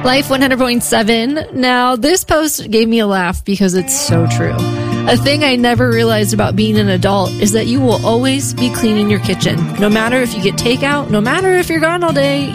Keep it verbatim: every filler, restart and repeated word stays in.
Life one hundred point seven. Now, this post gave me a laugh because it's so true. A thing I never realized about being an adult is that you will always be cleaning your kitchen. No matter if you get takeout, no matter if you're gone all day,